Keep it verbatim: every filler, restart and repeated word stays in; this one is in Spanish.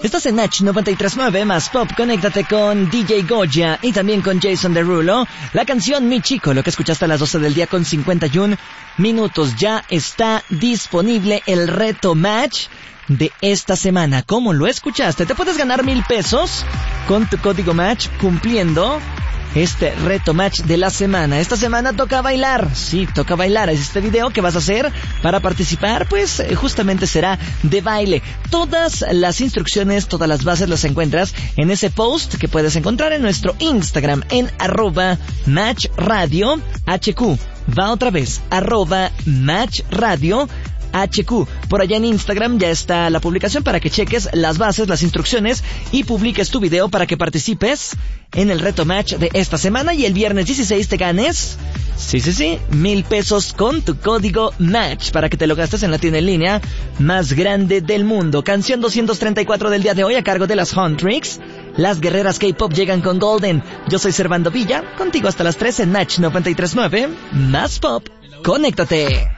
Estás en Match noventa y tres punto nueve más Pop. Conéctate con D J Goya y también con Jason Derulo. La canción Mi Chico, lo que escuchaste a las doce del día con cincuenta y un minutos. Ya está disponible el reto Match de esta semana. ¿Cómo lo escuchaste? Te puedes ganar mil pesos con tu código Match cumpliendo este reto Match de la semana. Esta semana toca bailar. Sí, toca bailar. Es este video que vas a hacer para participar, pues justamente será de baile. Todas las instrucciones, todas las bases las encuentras en ese post que puedes encontrar en nuestro Instagram en arroba Match Radio H Q. Va otra vez, arroba Match Radio H Q. Por allá en Instagram ya está la publicación para que cheques las bases, las instrucciones y publiques tu video para que participes en el reto Match de esta semana y el viernes dieciséis te ganes, sí, sí, sí, mil pesos con tu código Match para que te lo gastes en la tienda en línea más grande del mundo. Canción doscientos treinta y cuatro del día de hoy a cargo de las Huntrix. Las guerreras K-pop llegan con Golden. Yo soy Servando Villa, contigo hasta las tres en Match noventa y tres punto nueve más Pop. Conéctate.